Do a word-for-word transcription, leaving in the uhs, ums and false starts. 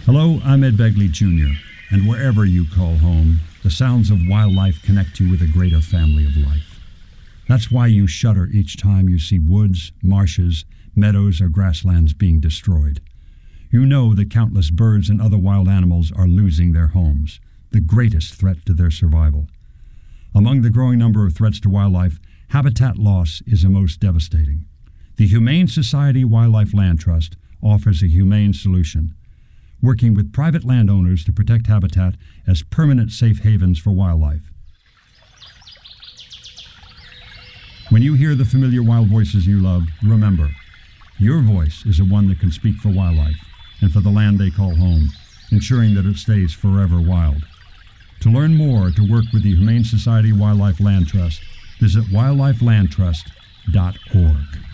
Hello, I'm Ed Begley Junior, and wherever you call home, the sounds of wildlife connect you with a greater family of life. That's why you shudder each time you see woods, marshes, meadows, or grasslands being destroyed. You know that countless birds and other wild animals are losing their homes, the greatest threat to their survival. Among the growing number of threats to wildlife, habitat loss is the most devastating. The Humane Society Wildlife Land Trust offers a humane solution, working with private landowners to protect habitat as permanent safe havens for wildlife. When you hear the familiar wild voices you love, remember, your voice is the one that can speak for wildlife and for the land they call home, ensuring that it stays forever wild. To learn more or to work with the Humane Society Wildlife Land Trust, visit wildlife land trust dot org.